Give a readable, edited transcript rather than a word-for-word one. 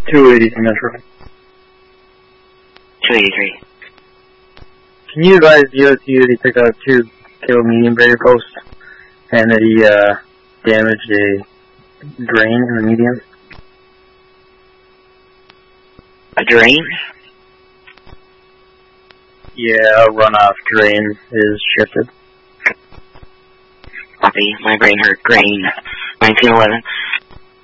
280 Metro. 283. Can you advise DOT that he took out 2 kilo medium barrier posts and that he damaged a drain in the median? A drain? Yeah, a runoff drain is shifted. Copy. My brain hurt. Grain. 1911.